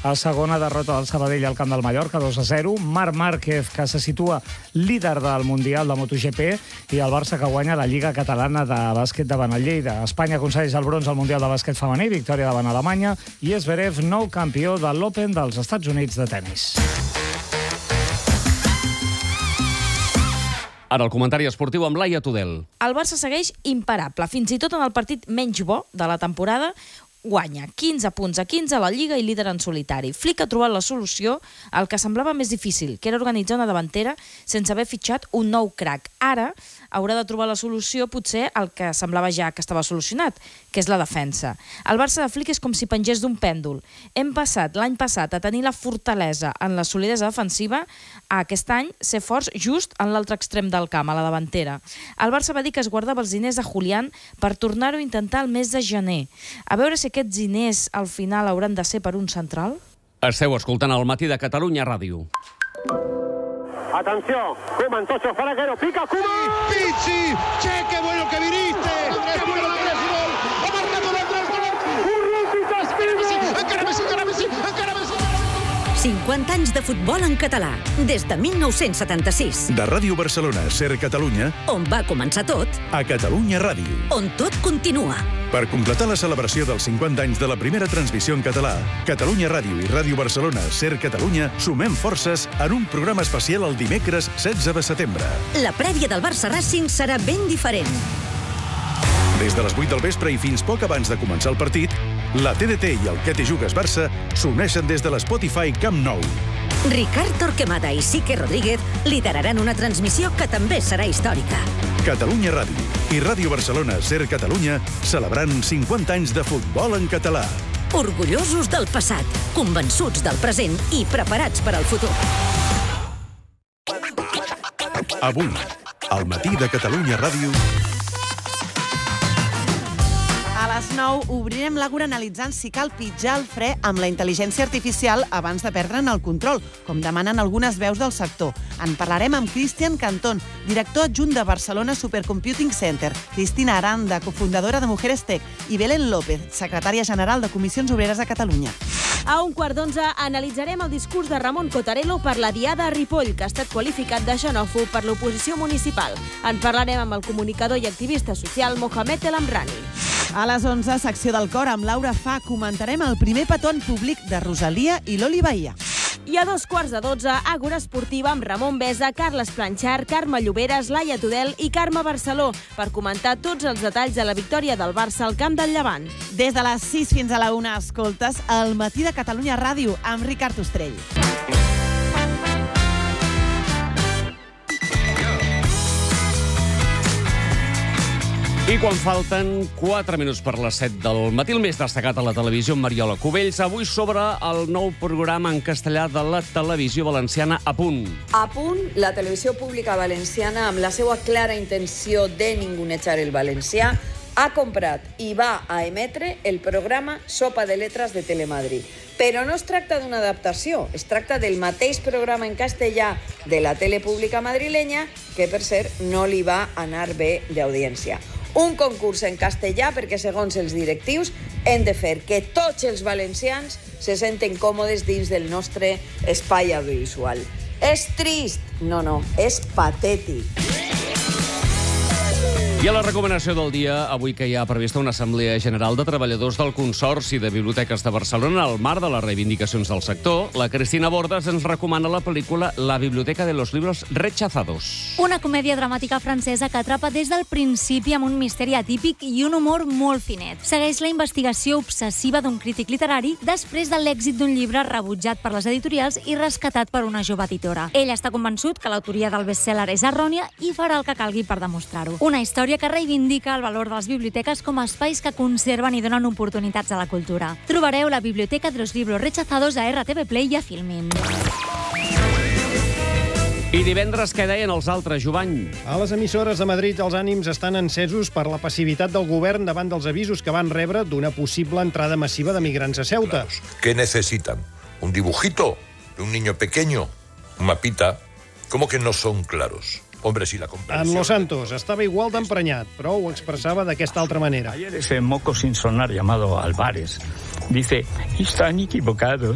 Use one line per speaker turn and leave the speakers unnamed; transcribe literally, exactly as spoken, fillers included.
a segona, derrota del Sabadell al camp del Mallorca, dos a zero. Marc Márquez, que se situa líder del Mundial de MotoGP, i el Barça, que guanya la Lliga Catalana de Bàsquet davant el Lleida. Espanya aconsegueix el bronze al Mundial de Bàsquet femení, victòria davant Alemanya, i Zverev, nou campió de l'Open dels Estats Units de tennis.
Ara el comentari esportiu amb Laia Tudel.
El Barça segueix imparable. Fins i tot en el partit menys bo de la temporada guanya quinze punts a quinze a la Lliga i líder en solitari. Flick ha trobat la solució al que semblava més difícil, que era organitzar una davantera sense haver fitxat un nou crac. Ara haurà de trobar la solució, potser, el que semblava ja que estava solucionat, que és la defensa. El Barça de Flick és com si pengés d'un pèndol. Hem passat l'any passat a tenir la fortalesa en la solidesa defensiva, a aquest any ser forts just en l'altre extrem del camp, a la davantera. El Barça va dir que es guardava els diners de Julián per tornar-ho a intentar el mes de gener. A veure si aquests diners al final hauran de ser per un central?
Esteu escoltant el Matí de Catalunya Ràdio.
Atenció, Koeman, Tocho, Faraguero, pica, Koeman!
Pizzi, che, qué bueno que viniste! ¡Qué bueno que eres, gol! ¡Ha marcado l'Andrés, gol!
Urruti, t'espera!
Encara Messi, encara Messi, encara Messi!
cinquanta anys de futbol en català, des de mil nou-cents setanta-sis.
De Ràdio Barcelona, Ser Catalunya,
On va començar tot,
a Catalunya Ràdio.
on tot continua.
Per completar la celebració dels cinquanta anys de la primera transmissió en català, Catalunya Ràdio i Ràdio Barcelona, Ser Catalunya, sumem forces en un programa especial el dimecres setze de setembre.
La prèvia del Barça Racing serà ben diferent.
Des de les vuit del vespre i fins poc abans de començar el partit, la T D T i el Que te jugues Barça s'uneixen des de l'Spotify Camp Nou.
Ricard Torquemada i Sique Rodríguez lideraran una transmissió que també serà històrica.
Catalunya Ràdio i Ràdio Barcelona, Ser Catalunya, celebrant cinquanta anys de futbol en català.
Orgullosos del passat, convençuts del present i preparats per al futur.
Avui, al Matí de Catalunya Ràdio...
A les nou obrirem l'Àgora analitzant si cal pitjar el fre amb la intel·ligència artificial abans de perdre'n el control, com demanen algunes veus del sector. En parlarem amb Cristian Cantón, director adjunt de Barcelona Supercomputing Center, Cristina Aranda, cofundadora de Mujeres Tech, i Belén López, secretària general de Comissions Obreres de Catalunya.
A un quart d'onze analitzarem el discurs de Ramon Cottarello per la Diada a Ripoll, que ha estat qualificat de xenòfob per l'oposició municipal. En parlarem amb el comunicador i activista social Mohamed El Amrani.
A les onze, secció del cor amb Laura Fa, comentarem el primer petó en públic de Rosalia i Loli Bahia.
I a dos quarts de dotze, Àgora Esportiva amb Ramon Besa, Carles Planxar, Carme Lloberes, Laia Tudel i Carme Barceló per comentar tots els detalls de la victòria del Barça al camp del Llevant.
Des de les sis fins a la una, escoltes el Matí de Catalunya Ràdio amb Ricard Ostrell.
I quan falten quatre minuts per les set del matí, el més destacat a la televisió amb Mariola Cubells, avui sobre el nou programa en castellà de la televisió valenciana A Punt.
A Punt, la televisió pública valenciana, amb la seva clara intenció de ningunejar el valencià, ha comprat i va a emetre el programa Sopa de Letras de Telemadrid. Però no es tracta d'una adaptació, es tracta del mateix programa en castellà de la tele pública madrilenya, que, per cert, no li va anar bé d'audiència. Un concurs en castellà perquè, segons els directius, hem de fer que tots els valencians se senten còmodes dins del nostre espai audiovisual. És trist? No, no, és patètic.
I a la recomanació del dia, avui que hi ha prevista una assemblea general de treballadors del Consorci de Biblioteques de Barcelona al marc de les reivindicacions del sector, la Cristina Bordas ens recomana la pel·lícula La Biblioteca de los Libros Rechazados.
Una comèdia dramàtica francesa que atrapa des del principi amb un misteri atípic i un humor molt finet. Segueix la investigació obsessiva d'un crític literari després de l'èxit d'un llibre rebutjat per les editorials i rescatat per una jove editora. Ell està convençut que l'autoria del best-seller és errònia i farà el que calgui per demostrar-ho. Una història que reivindica el valor de les biblioteques com a espais que conserven i donen oportunitats a la cultura. Trobareu La Biblioteca de los Libros Rechazados a R T V Play i a Filmin.
I divendres, què deien els altres, Jovany?
A les emissores de Madrid els ànims estan encesos per la passivitat del govern davant dels avisos que van rebre d'una possible entrada massiva de migrants a Ceuta.
¿Qué necesitan? ¿Un dibujito de un niño pequeño? ¿Un mapita? ¿Cómo que no son claros? Hombre, sí, la comprensión.
En Los Santos estava igual d'emprenyat, però ho expressava d'aquesta altra manera.
Ayer ese moco sin sonar llamado Álvarez dice, están equivocados.